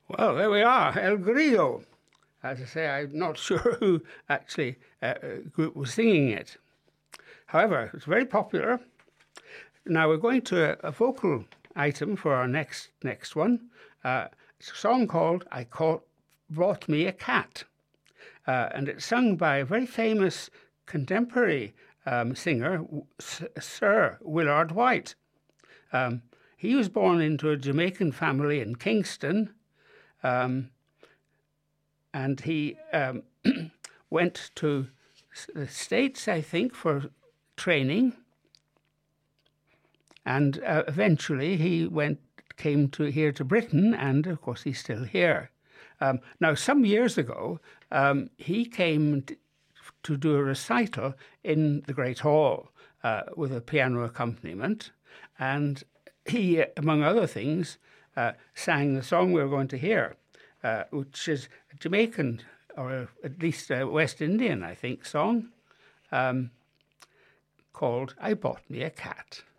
Well, there we are, El Grillo. As I say, I'm not sure who actually group was singing it. However, it's very popular. Now we're going to a vocal item for our next one. It's a song called Brought Me a Cat. And it's sung by a very famous contemporary singer, Sir Willard White. He was born into a Jamaican family in Kingston, and he went to the States, I think, for training, and eventually he came here to Britain, and of course he's still here. Now, some years ago, he came to do a recital in the Great Hall with a piano accompaniment, and he, among other things, sang the song we're going to hear, which is a Jamaican, or at least a West Indian, I think, song, called I Bought Me a Cat.